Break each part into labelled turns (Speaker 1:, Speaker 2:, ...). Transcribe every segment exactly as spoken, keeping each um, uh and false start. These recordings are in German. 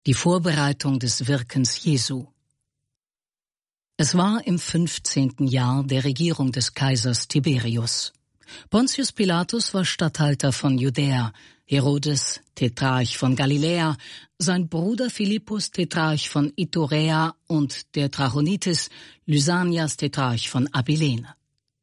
Speaker 1: Die Vorbereitung des Wirkens Jesu. Es war im fünfzehnten Jahr der Regierung des Kaisers Tiberius. Pontius Pilatus war Statthalter von Judäa, Herodes Tetrarch von Galiläa, sein Bruder Philippus Tetrarch von Iturea und der Trachonitis Lysanias Tetrarch von Abilene.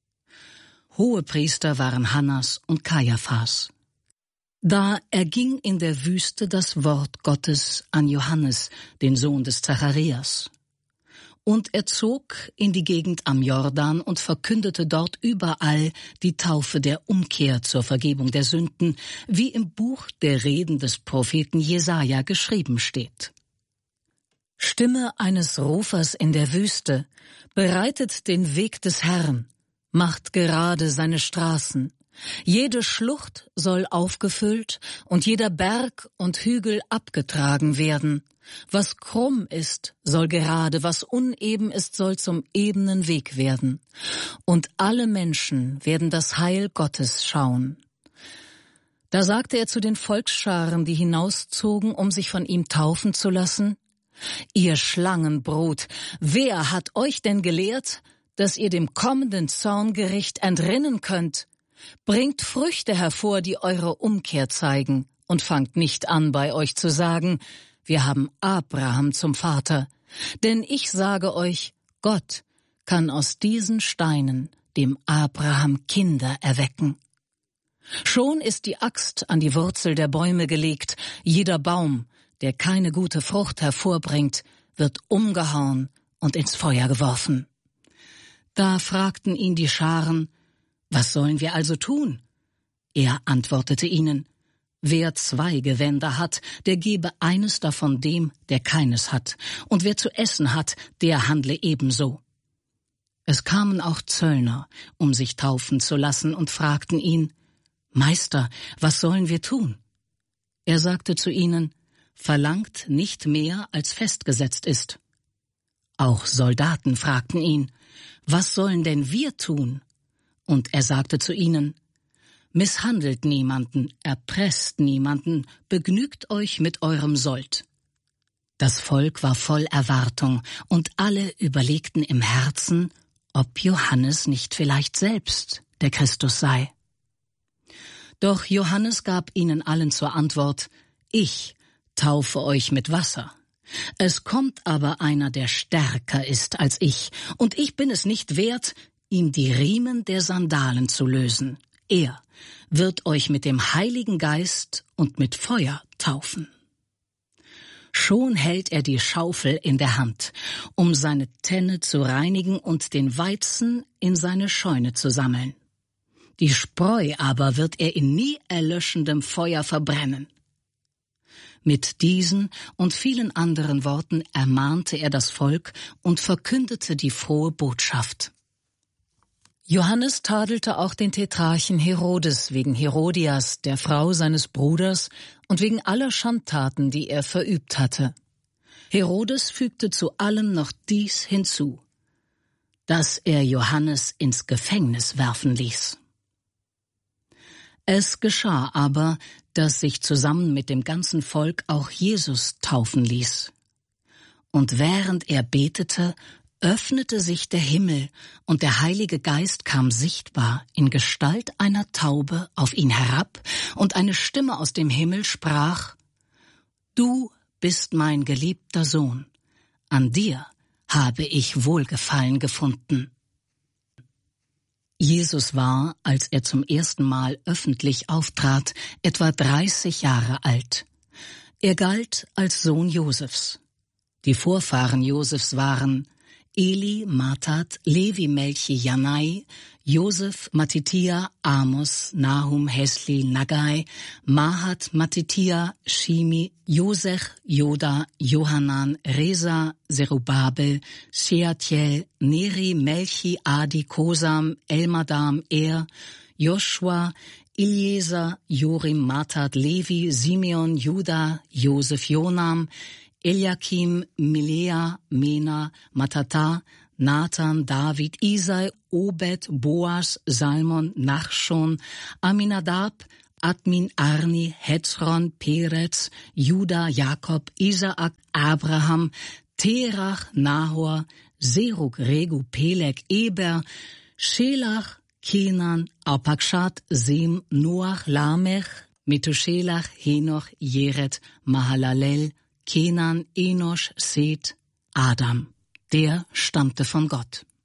Speaker 1: Hohepriester waren Hannas und Kaiaphas. Da erging in der Wüste das Wort Gottes an Johannes, den Sohn des Zacharias. Und er zog in die Gegend am Jordan und verkündete dort überall die Taufe der Umkehr zur Vergebung der Sünden, wie im Buch der Reden des Propheten Jesaja geschrieben steht. Stimme eines Rufers in der Wüste, bereitet den Weg des Herrn, macht gerade seine Straßen. Jede Schlucht soll aufgefüllt und jeder Berg und Hügel abgetragen werden. Was krumm ist, soll gerade, was uneben ist, soll zum ebenen Weg werden. Und alle Menschen werden das Heil Gottes schauen. Da sagte er zu den Volksscharen, die hinauszogen, um sich von ihm taufen zu lassen: Ihr Schlangenbrut, wer hat euch denn gelehrt, dass ihr dem kommenden Zorngericht entrinnen könnt? Bringt Früchte hervor, die eure Umkehr zeigen, und fangt nicht an, bei euch zu sagen: Wir haben Abraham zum Vater. Denn ich sage euch, Gott kann aus diesen Steinen dem Abraham Kinder erwecken. Schon ist die Axt an die Wurzel der Bäume gelegt. Jeder Baum, der keine gute Frucht hervorbringt, wird umgehauen und ins Feuer geworfen. Da fragten ihn die Scharen: Was sollen wir also tun? Er antwortete ihnen: Wer zwei Gewänder hat, der gebe eines davon dem, der keines hat, und wer zu essen hat, der handle ebenso. Es kamen auch Zöllner, um sich taufen zu lassen, und fragten ihn: Meister, was sollen wir tun? Er sagte zu ihnen: Verlangt nicht mehr, als festgesetzt ist. Auch Soldaten fragten ihn: Was sollen denn wir tun? Und er sagte zu ihnen: Misshandelt niemanden, erpresst niemanden, begnügt euch mit eurem Sold. Das Volk war voll Erwartung, und alle überlegten im Herzen, ob Johannes nicht vielleicht selbst der Christus sei. Doch Johannes gab ihnen allen zur Antwort: Ich taufe euch mit Wasser. Es kommt aber einer, der stärker ist als ich, und ich bin es nicht wert, ihm die Riemen der Sandalen zu lösen. Er wird euch mit dem Heiligen Geist und mit Feuer taufen. Schon hält er die Schaufel in der Hand, um seine Tenne zu reinigen und den Weizen in seine Scheune zu sammeln. Die Spreu aber wird er in nie erlöschendem Feuer verbrennen. Mit diesen und vielen anderen Worten ermahnte er das Volk und verkündete die frohe Botschaft. Johannes tadelte auch den Tetrarchen Herodes wegen Herodias, der Frau seines Bruders, und wegen aller Schandtaten, die er verübt hatte. Herodes fügte zu allem noch dies hinzu, dass er Johannes ins Gefängnis werfen ließ. Es geschah aber, dass sich zusammen mit dem ganzen Volk auch Jesus taufen ließ. Und während er betete, öffnete sich der Himmel, und der Heilige Geist kam sichtbar in Gestalt einer Taube auf ihn herab, und eine Stimme aus dem Himmel sprach: Du bist mein geliebter Sohn, an dir habe ich Wohlgefallen gefunden. Jesus war, als er zum ersten Mal öffentlich auftrat, etwa dreißig Jahre alt. Er galt als Sohn Josefs. Die Vorfahren Josefs waren Eli, Matat, Levi, Melchi, Janai, Josef, Matithia, Amos, Nahum, Hesli, Nagai, Mahat, Matithia, Shimi, Josech, Joda, Johanan, Resa, Zerubabel, Shealtiel, Neri, Melchi, Adi, Kosam, Elmadam, Er, Joshua, Eliezer, Jorim, Matat, Levi, Simeon, Juda, Josef, Jonam, Eliakim, Milea, Mena, Matata, Nathan, David, Isai, Obed, Boas, Salmon, Nachschon, Aminadab, Admin, Arni, Hetzron, Peretz, Juda, Jakob, Isaak, Abraham, Terach, Nahor, Serug, Regu, Peleg, Eber, Schelach, Kenan, Arpachshad, Sem, Noach, Lamech, Methuselach, Henoch, Jered, Mahalalel, Kenan, Enosch, Seth, Adam. Der stammte von Gott.